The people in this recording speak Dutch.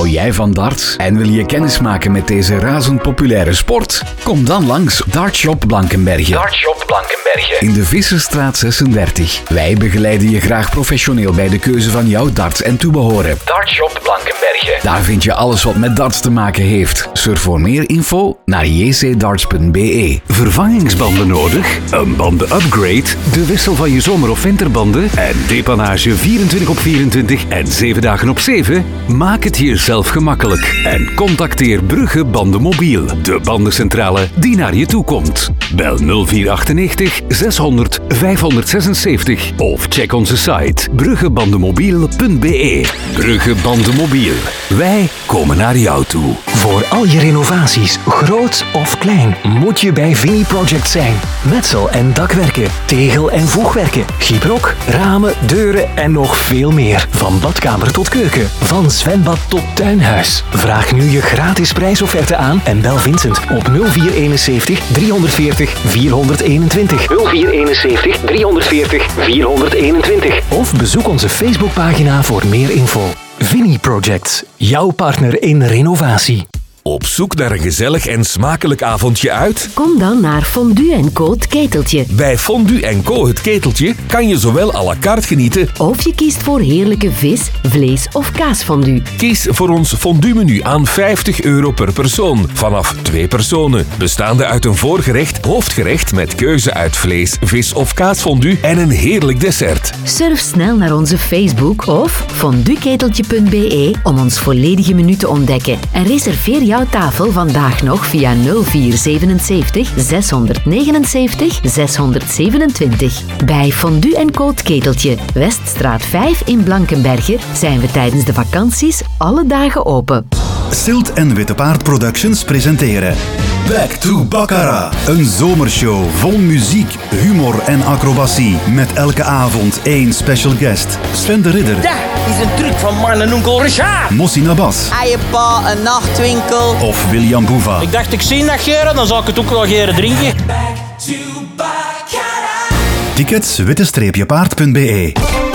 Hou jij van darts en wil je kennis maken met deze razend populaire sport? Kom dan langs Dartshop Blankenberge. In de Visserstraat 36. Wij begeleiden je graag professioneel bij de keuze van jouw darts en toebehoren. Dartshop Blankenberge. Daar vind je alles wat met darts te maken heeft. Surf voor meer info naar jcdarts.be. Vervangingsbanden nodig? Een bandenupgrade? De wissel van je zomer- of winterbanden? En depannage 24/24 en 7 dagen op 7? Maak het jezelf gemakkelijk. En contacteer Brugge Bandenmobiel. De bandencentrale die naar je toe komt. Bel 0498 600 576 of check onze site bruggebandenmobiel.be. Brugge Bandenmobiel. Wij komen naar jou toe. Voor al je renovaties, groot of klein, moet je bij Vini Project zijn. Metsel- en dakwerken, tegel- en voegwerken, gyprock, ramen, deuren en nog veel meer. Van badkamer tot keuken, van zwembad tot tuinhuis. Vraag nu je gratis prijsofferte aan en bel Vincent op 0471 340 421. 0471 340 421. Of bezoek onze Facebookpagina voor meer info. Vini Project, jouw partner in renovatie. Op zoek naar een gezellig en smakelijk avondje uit? Kom dan naar Fondue & Co het Keteltje. Bij Fondue & Co het Keteltje kan je zowel à la carte genieten... Of je kiest voor heerlijke vis, vlees of kaasfondue. Kies voor ons fondue-menu aan €50 per persoon. Vanaf 2 personen. Bestaande uit een voorgerecht, hoofdgerecht met keuze uit vlees, vis of kaasfondue en een heerlijk dessert. Surf snel naar onze Facebook of fondueketeltje.be om ons volledige menu te ontdekken. En reserveer jouw tafel vandaag nog via 0477 679 627. Bij Fondue & Co het Keteltje, Weststraat 5 in Blankenberge, zijn we tijdens de vakanties alle dagen open. Silt en Witte Paard Productions presenteren Back to Baccarat. Een zomershow vol muziek, humor en acrobatie. Met elke avond één special guest. Sven de Ridder. Dat is een truc van mijn onkel Richard. Mossi Nabas. Eiepa, een nachtwinkel. Of William Boeva. Ik dacht, ik zie dat geren, dan zal ik het ook wel geren drinken. Tickets witte-paard.be.